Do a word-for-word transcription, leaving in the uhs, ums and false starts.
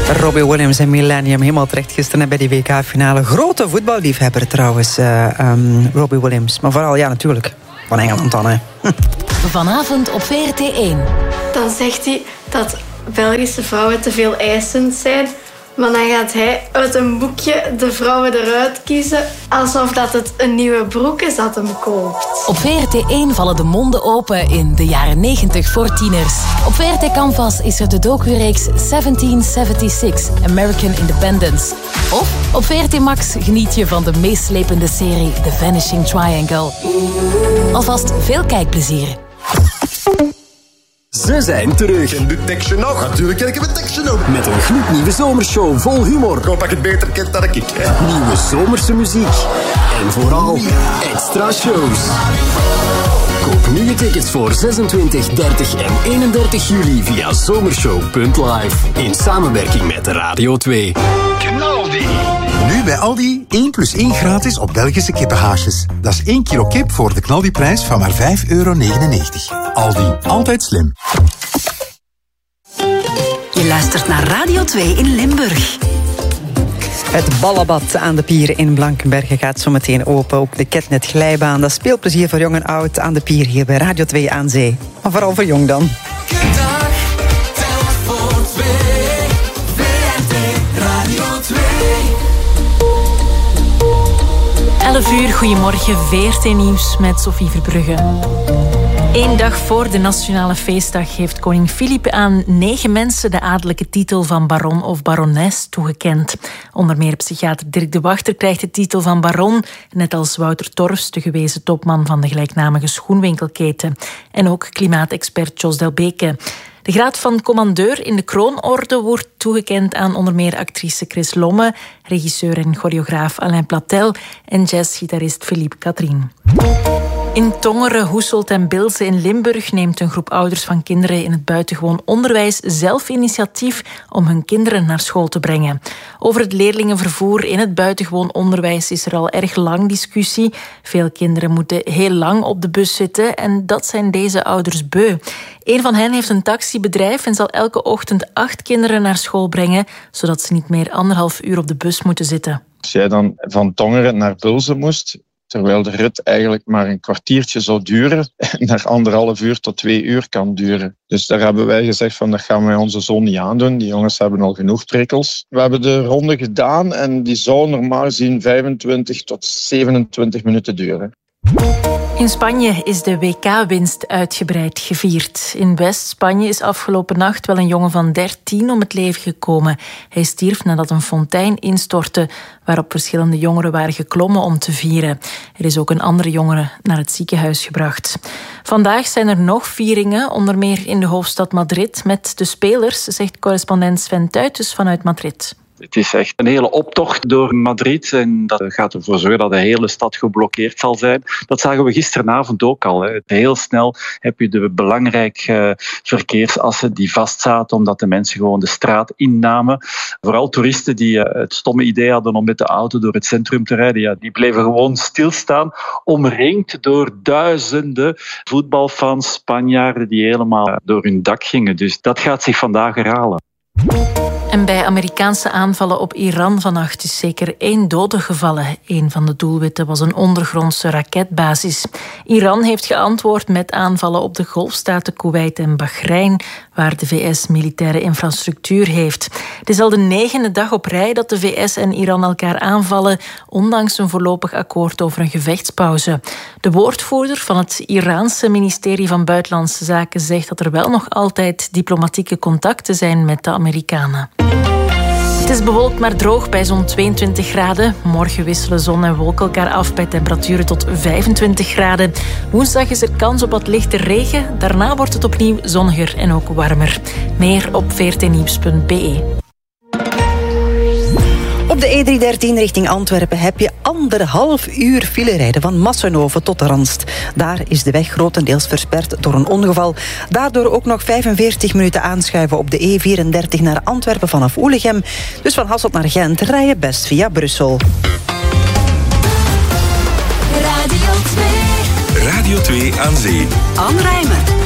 Robbie Williams en Millennium, helemaal terecht gisteren bij die W K-finale. Grote voetballiefhebber trouwens, uh, um, Robbie Williams. Maar vooral, ja, natuurlijk, van Engeland dan, hè. Hm. Vanavond op V R T één. Dan zegt hij dat Belgische vrouwen te veel eisend zijn. Maar dan gaat hij uit een boekje de vrouwen eruit kiezen, alsof dat het een nieuwe broek is dat hem koopt. Op V R T één vallen de monden open in de jaren negentig voor tieners. Op V R T Canvas is er de docu-reeks zeventien zevenenzestig, American Independence. Of op V R T Max geniet je van de meeslepende serie The Vanishing Triangle. Alvast veel kijkplezier. Ze zijn terug. Ken de tekstje nog? Natuurlijk ken ik mijn tekstje nog. Met een gloednieuwe zomershow vol humor. Ik hoop dat je het beter kent dan ik. Nieuwe zomerse muziek. En vooral extra shows. Koop nu je tickets voor zesentwintig, dertig en eenendertig juli via zomershow punt live. In samenwerking met Radio twee. Knaldi. Nu bij Aldi één plus één gratis op Belgische kippenhaasjes. Dat is één kilo kip voor de Knaldi-prijs van maar vijf euro negenennegentig. Aldi, altijd slim. Je luistert naar Radio twee in Limburg. Het ballenbad aan de pier in Blankenberge gaat zo meteen open. Ook de Ketnet glijbaan. Dat is speelplezier voor jong en oud aan de pier hier bij Radio twee aan zee. Maar vooral voor jong dan. elf uur, goedemorgen, V R T Nieuws met Sophie Verbrugge. Eén dag voor de Nationale Feestdag heeft koning Filip aan negen mensen de adellijke titel van baron of barones toegekend. Onder meer psychiater Dirk de Wachter krijgt de titel van baron, net als Wouter Torfs, de gewezen topman van de gelijknamige schoenwinkelketen. En ook klimaatexpert Jos Delbeke. De graad van commandeur in de kroonorde wordt toegekend aan onder meer actrice Chris Lomme, regisseur en choreograaf Alain Platel en jazzgitarist Philippe Catherine. In Tongeren, Hoeselt en Bilze in Limburg neemt een groep ouders van kinderen in het buitengewoon onderwijs zelf initiatief om hun kinderen naar school te brengen. Over het leerlingenvervoer in het buitengewoon onderwijs is er al erg lang discussie. Veel kinderen moeten heel lang op de bus zitten en dat zijn deze ouders beu. Een van hen heeft een taxibedrijf en zal elke ochtend acht kinderen naar school brengen, zodat ze niet meer anderhalf uur op de bus moeten zitten. Als jij dan van Tongeren naar Bilze moest, terwijl de rit eigenlijk maar een kwartiertje zou duren en naar anderhalf uur tot twee uur kan duren. Dus daar hebben wij gezegd van dat gaan wij onze zoon niet aandoen. Die jongens hebben al genoeg prikkels. We hebben de ronde gedaan en die zou normaal gezien vijfentwintig tot zevenentwintig minuten duren. In Spanje is de W K-winst uitgebreid gevierd. In West-Spanje is afgelopen nacht wel een jongen van dertien om het leven gekomen. Hij stierf nadat een fontein instortte, waarop verschillende jongeren waren geklommen om te vieren. Er is ook een andere jongere naar het ziekenhuis gebracht. Vandaag zijn er nog vieringen, onder meer in de hoofdstad Madrid, met de spelers, zegt correspondent Sven Tuytes vanuit Madrid. Het is echt een hele optocht door Madrid en dat gaat ervoor zorgen dat de hele stad geblokkeerd zal zijn. Dat zagen we gisteravond ook al. Hè. Heel snel heb je de belangrijke verkeersassen die vastzaten omdat de mensen gewoon de straat innamen. Vooral toeristen die het stomme idee hadden om met de auto door het centrum te rijden, ja, die bleven gewoon stilstaan, omringd door duizenden voetbalfans, Spanjaarden die helemaal door hun dak gingen. Dus dat gaat zich vandaag herhalen. En bij Amerikaanse aanvallen op Iran vannacht is zeker één dode gevallen. Een van de doelwitten was een ondergrondse raketbasis. Iran heeft geantwoord met aanvallen op de golfstaten Kuwait en Bahrein, waar de V S militaire infrastructuur heeft. Het is al de negende dag op rij dat de V S en Iran elkaar aanvallen, ondanks een voorlopig akkoord over een gevechtspauze. De woordvoerder van het Iraanse ministerie van Buitenlandse Zaken zegt dat er wel nog altijd diplomatieke contacten zijn met de Amerikanen. Het is bewolkt maar droog bij zo'n tweeëntwintig graden. Morgen wisselen zon en wolken elkaar af bij temperaturen tot vijfentwintig graden. Woensdag is er kans op wat lichte regen. Daarna wordt het opnieuw zonniger en ook warmer. Meer op v r t nieuws punt b e. Op de E driehonderddertien richting Antwerpen heb je anderhalf uur file rijden van Massenhoven tot Ranst. Daar is de weg grotendeels versperd door een ongeval. Daardoor ook nog vijfenveertig minuten aanschuiven op de E vierendertig naar Antwerpen vanaf Oelegem. Dus van Hasselt naar Gent rij je best via Brussel. Radio twee. Radio twee aan zee. Anne Rijmen.